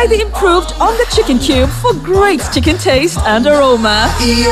Try the improved on the chicken cube for great chicken taste and aroma.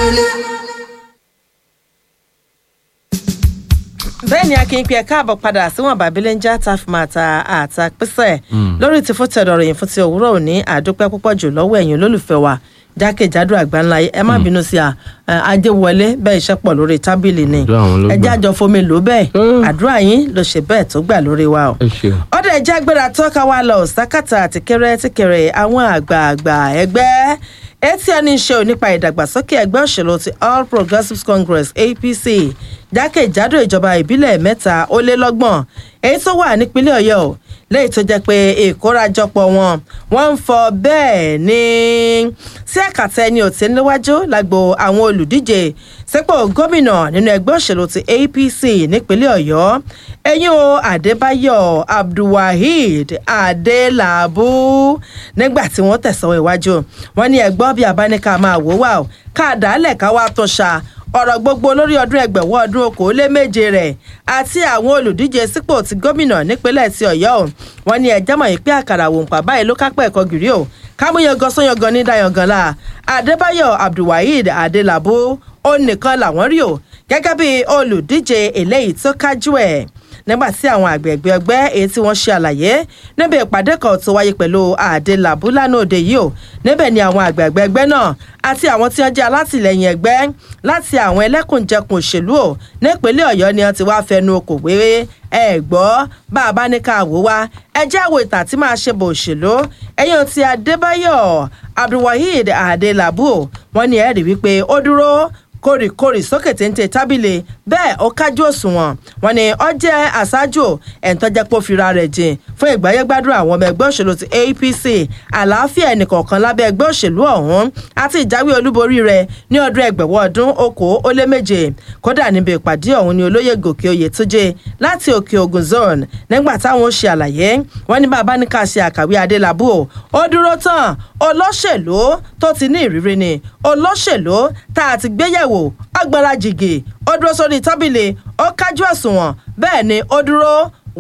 bẹ́ẹ̀ni akínpín ẹ̀ka àbọ̀ padà síwọ̀n bàbílẹ́njà tafmata àtàpẹ́sẹ̀ lórí ti fún tẹ̀dọ̀ ròyìn fún ti òwúrọ̀ òní àdúpẹ́ púpọ̀ jù lọ́wọ́ ẹ̀yin olólùfẹ́ wa jákèjádò àgbáńlá ẹ má bínú sí ajéwọlé bẹ́ẹ̀ iṣẹ́ pọ̀ lórí tábìlì ni ẹjẹ́ àjọ fomi lò bẹ́ẹ̀ àdúrà yín ló ṣe bẹ́ẹ̀ tó gbà lórí wa o. ọ̀dọ̀ ẹ̀jẹ̀ agbára tọ́ka wa lọ sákàtà tìkẹrẹ àwọn àgbààgbà ẹgbẹ́ etí ẹni ṣe ò nípa ìdàgbàsókè ẹgbẹ́ òṣèlú ti All Progressives Congress APC jákèjádò ìjọba ìbílẹ̀ 326 èyí tó wà nípínlẹ̀ Ọ̀yọ́ lẹ́yìn tó jẹ́ pé ìkórajọpọ̀ wọ́n ń fọ bẹ́ẹ̀ ní sí àkàtà ẹni òtí níwájú lágbo àwọn olùdíje sípò gómìnà nínú ẹgbẹ́ òṣèlú ti APC nípínlẹ̀ Ọ̀yọ́ ẹ̀yìn o Adébáyọ̀ Abdulwaheed Adélàbú nígbà tí wọ́n tẹ̀sán iwájú wọ́n ní ẹgbọ́n bíi abáníkà máa wò wá o káàdálẹ̀ káwá tó ṣá ọ̀rọ̀ gbogbo lórí ọdún ẹgbẹ̀wọ́ ọdún okòóléméje rẹ̀ àti àwọn olùdíje sípò ti gómìnà nípínlẹ̀ ti Ọ̀yọ́ wọn ní ẹjẹ́ mọ̀ pé àkàrà òǹpà báyìí ló kápẹ́ ẹ̀kọ́ gírí o kámúyangan sọ́yangan ní dayangan la Adébáyọ̀ Abdulwaheed Adélàbú ó nìkan làwọn rí o gẹ́gẹ́ bí olùdíje eléyìí tó kájú ẹ̀ nígbà tí àwọn àgbẹ̀gbẹ̀ ẹgbẹ́ èyí tí wọ́n ṣe àlàyé níbi ìpàdé kan tó wáyé pẹ̀lú Adélàbú lánàá òde yìí o níbẹ̀ ni àwọn àgbẹ̀gbẹ̀ ẹgbẹ́ náà àti àwọn tí wọ́n jẹ́ alátìlẹyìn ẹgbẹ́ láti àwọn ẹlẹ́kùnjẹkùn òṣèlú o nípínlẹ̀ Ọ̀yọ́ ni wọ́n ti wá fẹnu okò wéré ẹ gbọ́ bá a bá ní ká wò wá ẹ jẹ́ àwọ̀ ìtàn tí máa ṣe bò òṣèlú ẹ̀yìn ti Adébáyọ̀ Abdulwaheed Adélàbú wọ́n ní ẹ̀rí wípé ó dúró kórìkórì sókè téńté tábìlì bẹ́ẹ̀ ó kájú òṣùwọ̀n wọn ni ó jẹ́ àṣáájú ẹ̀ńtọ́jẹ́pọ̀ fira rẹ̀ jìn fún ìgbáyégbádùn àwọn ọmọ ẹgbẹ́ òṣèlú ti APC àlàáfíà ẹnìkọ̀ọ̀kan lábẹ́ ẹgbẹ́ òṣèlú ọ̀hún àti ìjáwé olúborí rẹ̀ ní ọdún ẹgbẹ̀wọ́ ọdún okòóléméje kódà níbi ìpàdé ọ̀hún ni olóyè Gòkè Oyètúnjí láti Òkè Ògùn zone nígbà táwọn ó ṣe àlàyé wọn ní bàbá ní ká ṣe àkàwé Adélàbú ó dúró tán olóṣèlú tó ti ní ìrírí ni olóṣèlú tá a ti gbéyẹ̀wò agbára jìgì ó dúró sórí tábìlì ó kájú òṣùwọ̀n bẹ́ẹ̀ ni ó dúró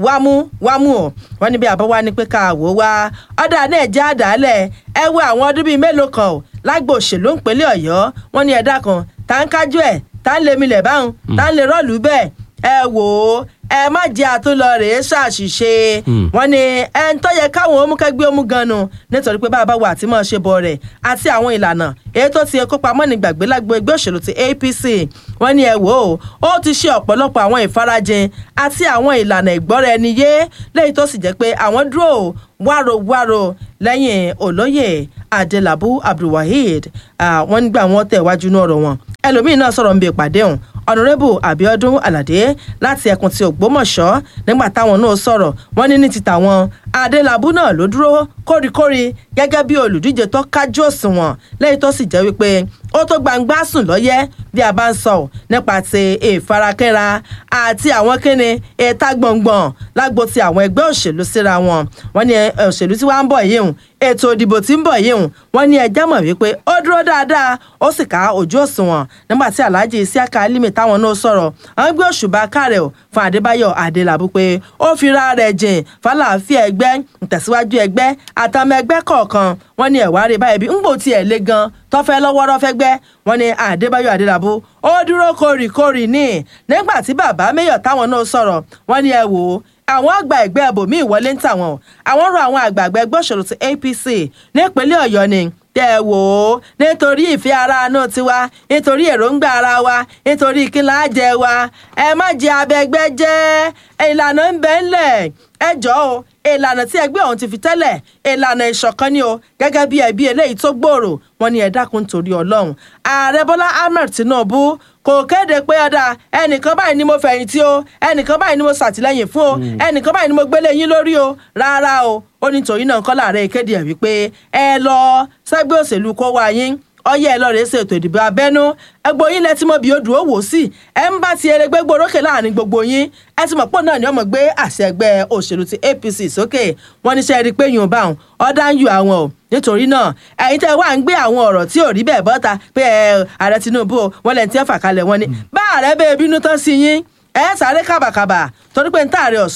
wámú o wọ́n ní bí àbáwá ní pé ká wò wá ọ̀dà náà jẹ́ àdálẹ̀ ẹ wo àwọn ọdún bíi mélòó kan o lágbo òṣèlú ìpínlẹ̀ Ọ̀yọ́ wọ́n ní ẹ̀dá kan tá ń kájú ẹ̀ tá ń lè milẹ̀ báwọn tá ń lè rọ́ọ̀lù bẹ́ẹ̀ ẹ wò ó ẹ má jẹ́ àtúnlọ rèé ṣàṣìṣe wọ́n ní ẹni tó yẹ káwọn omúkẹ́gbẹ́ omú ganu nítorí pé bàbá wa àti máa ṣe bọ̀ rẹ̀ àti àwọn ìlànà èyí tó ti kópa mọ́ni gbàgbé lágbo ẹgbẹ́ òṣèlú ti APC wọ́n ní ẹ wò ó ti ṣe ọ̀pọ̀lọpọ̀ àwọn ìfarajìn àti àwọn ìlànà ìgbọ́ra ẹni yé lẹ́yìn tó sì jẹ́ pé àwọn dúró wárowáro lẹ́yìn olóyè Adélàbú Abdulwaheed wọ́n nígbà wọn tẹ̀ wájú ní ọ̀rọ̀ wọn ẹlòmíín náà sọ̀rọ̀ ń bẹ ìpàdé ọ̀hún ọ̀nàrẹ́bù Abíọ́dún Àlàdé láti ẹkùn ti Ògbómọ̀ṣọ́ nígbà táwọn náà sọ̀rọ̀ wọ́n ní ti tàwọn Adélàbú náà ló dúró kórìkórì gẹ́gẹ́ bí olùdíje tó kájú òṣùwọ̀n lẹ́yìn tó sì jẹ́ wípé ó tó gbangba sùn lọ́yẹ́ bí a bá ń sọ nípa ti ìfarakínra àti àwọn kíni ètà gbọ̀ngbọ̀n lágbo ti àwọn ẹgbẹ́ òṣèlú síra wọn wọ́n ní òṣèlú tí wọ́n ń bọ̀ yìí hùn ètò ìdìbò tí ń bọ̀ yìí hùn wọ́n ní ẹjẹ́ mọ̀ wípé ó dúró dáadáa ó sì ká ojú òṣùwọ̀n nígbà tí Alhaji Isiaka Alimi táwọn náà sọ̀rọ̀ àwọn gbé òṣùbà kárẹ̀ ò fún Adébáyọ̀ Adélàbú pé ó fira rẹ̀ jìn fàlàáfíà ẹgbẹ́ ìtẹ̀síwájú ẹgbẹ́ àtàwọn ẹgbẹ́ kọ̀ọ̀kan wọ́n ní ẹ̀wá rẹ̀ báyìí bí ń gbò tiẹ̀ le gan tọ́fẹ́ lọ́wọ́rọ́ fẹ́ gbẹ́ wọ́n ní Adébáyọ̀ Adélàbú ó dúró kórìkórì ní nígbà tí bàbá Mayor táwọn náà sọ̀rọ̀ wọ́n ní ẹ wò ó àwọn àgbà ẹgbẹ́ ẹbòmíì wọlé ń tàwọn o àwọn rọ àwọn àgbààgbà ẹgbẹ́ òṣèlú ti APC nípínlẹ̀ Ọ̀yọ́ ni tẹ́ wò ó nítorí ìfẹ́ ara náà tiwa nítorí èròǹgbà ara wa nítorí ìkínlá jẹ wa ẹ má jẹ abẹgbẹ́ jẹ́ ìlànà ń bẹ ńlẹ̀ ẹ jọ̀ọ́ o ìlànà tí ẹgbẹ́ ọ̀hún ti fi tẹ́lẹ̀ ìlànà ìṣọ̀kan ni o gẹ́gẹ́ bí ẹbí eléyìí tó gbòòrò wọn ni ẹ dákun torí Ọlọ́run ààrẹ Bọ́lá Ahmed Tinubu kò kéde pé ọ̀dà ẹnìkan báyìí ni mo fẹ̀yìntì o ẹnìkan báyìí ni mo ṣàtìlẹ́yìn fún o ẹnìkan báyìí ni mo gbélé yín lórí o rárá o ó ní torí náà kọ́ láàrẹ ìkéde ẹ̀ wípé ẹ lọ sẹ́gbẹ́ òṣèlú kó wá yín ọyẹ ẹ lọrẹ ṣètò ìdìbò abẹ́nú ẹgbẹ́ yín lẹ́tí mọ́ bí ó dùn ó wò sí ẹ ń bá ti erégbé gbòrókè láàrin gbogbo yín ẹ ti mọ̀ pọ̀ náà ni ọmọ gbé àṣẹ ẹgbẹ́ òṣèlú ti APC sókè wọ́n ní sẹ́ rí i pé yùn bá wọn ọ̀dà ń yù àwọn o nítorí náà ẹ̀yin tẹ́ wá ń gbé àwọn ọ̀rọ̀ tí ò rí bẹ́ẹ̀ bọ́ta pé ààrẹ Tinubu wọ́n lẹ́ni tí ẹ fà kalẹ̀ wọn ni bá ààrẹ bẹ́ẹ̀ bínú tán sí yín ẹ sáré kábàkàbà torí pé ń tààrẹ ọ̀sọ́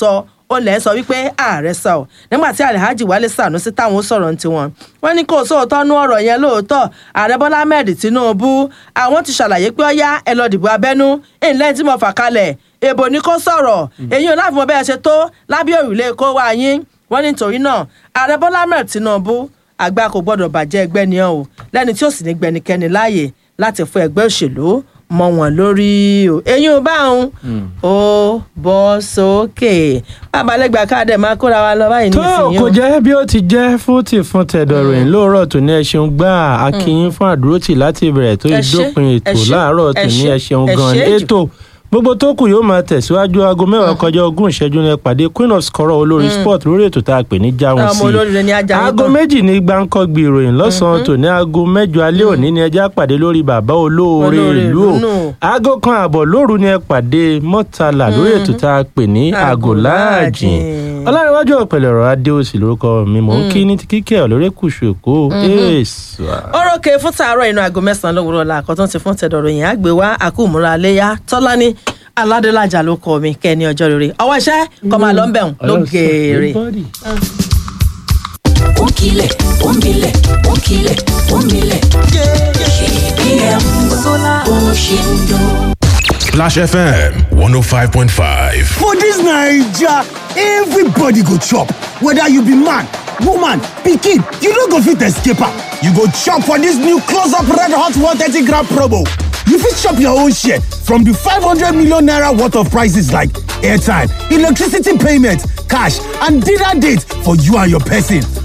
ó lẹ́ sọ wípé ààrẹ sọ ọ́ nígbà tí Alhaji Wálé Sànúsí táwọn sọ̀rọ̀ ní tiwọn wọ́n ní kò sóòótọ́ nú ọ̀rọ̀ yẹn lóòótọ́ ààrẹ Bọ́lá Ahmed Tinubu àwọn ti ṣàlàyé pé ọ̀yá ẹ lọ dìbò abẹ́nú ìlẹ́yìn tí mo fà kalẹ̀ èbò ní kó sọ̀rọ̀ èyí ò láfi mọ bẹ́ẹ̀ ṣe tó lábẹ́ òrùlé kó wá yín wọ́n ní nítorí náà ààrẹ Bọ́lá Ahmed Tinubu àgbà kò gbọ́dọ̀ bàjẹ́ ẹgbẹ́ ni ọ́ lẹ́ni tí ó sì ní gbẹnikẹ́ni láàyè láti fún ẹgbẹ́ òṣèlú mọ́ wọn lórí o eyín ò bá òun ó bọ́ sókè babalẹ́gbà káàdé máa kóra wa lọ báyìí nísìnyí. tó kò jẹ́ bí ó ti jẹ́ fún tẹ̀dọ̀rọ̀ yìí lóòrọ̀ tó ní ẹ ṣeun gbà á kí yín fún àdúrótì láti ìbẹ̀rẹ̀ tó ìdópin ètò láàárọ̀ tó ní ẹ ṣeun gan-an ètò gbogbo tó kù yóò máa tẹ̀síwájú aago 10 kọjá 20 ìṣẹ́jú ní ìpàdé Queen of Skoro olórí sport lórí ètò tá a pè ní jáwọn sí aago 2 ní gbáǹkọ́gbì ìròyìn lọ́sàn-án tò ní aago 8 alẹ́ òní ní ẹjá pàdé lórí bàbá olóore ìlú o aago 1 lóru ní ẹ pàdé Mọ́tàlá lórí ètò tá a pè ní àgò láàjìn ọlárẹ̀wájú ọ̀pẹ̀lẹ̀ ọ̀rọ̀ adéòsì lórúkọ mi mò ń kí ní ti kíkẹ́ lórí kùsù èkó ọ̀rọ̀kẹ́ fún tààrọ̀ inú aago 9 lówùrọ̀ la àkọ́tún ti fún tẹ̀dọ̀rọ̀ yẹn àgbéwá àkúmúra léyà Tọ́lání Aládélájà ló kọ mi kẹ́ni ọjọ́ rere ọwọ́ iṣẹ́ kọ́ máa lọ ń bẹ̀rùn ló gèrè. ó kilẹ̀ ó milẹ̀ ó kilẹ̀ ó milẹ̀ KBM ó ṣe ń dún. Splash FM 105.5. For this Naija, everybody go chop. Whether you be man, woman, pikin, you no go fit escape am. You go chop for this new close-up red hot 130 gram promo. You fit chop your own share from the 500 million naira worth of prices like airtime, electricity payment, cash, and dinner date for you and your person.